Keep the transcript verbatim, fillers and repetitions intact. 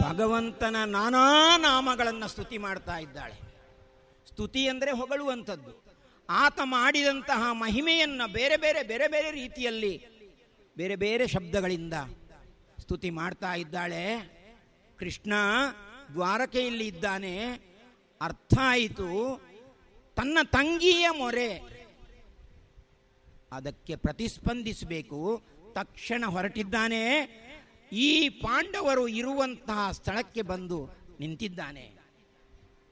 ಭಗವಂತನ ನಾನಾ ನಾಮಗಳನ್ನು ಸ್ತುತಿ ಮಾಡ್ತಾ ಇದ್ದಾಳೆ. ಸ್ತುತಿ ಅಂದರೆ ಹೊಗಳುವಂಥದ್ದು. ಆತ ಮಾಡಿದಂತಹ ಮಹಿಮೆಯನ್ನು ಬೇರೆ ಬೇರೆ ಬೇರೆ ಬೇರೆ ರೀತಿಯಲ್ಲಿ ಬೇರೆ ಬೇರೆ ಶಬ್ದಗಳಿಂದ ಸ್ತುತಿ ಮಾಡ್ತಾ ಇದ್ದಾಳೆ. ಕೃಷ್ಣ ದ್ವಾರಕೆಯಲ್ಲಿ ಇದ್ದಾನೆ, ಅರ್ಥ ಆಯಿತು. ತನ್ನ ತಂಗಿಯ ಮೊರೆ, ಅದಕ್ಕೆ ಪ್ರತಿಸ್ಪಂದಿಸಬೇಕು. ತಕ್ಷಣ ಹೊರಟಿದ್ದಾನೆ. ಈ ಪಾಂಡವರು ಇರುವಂತಹ ಸ್ಥಳಕ್ಕೆ ಬಂದು ನಿಂತಿದ್ದಾನೆ.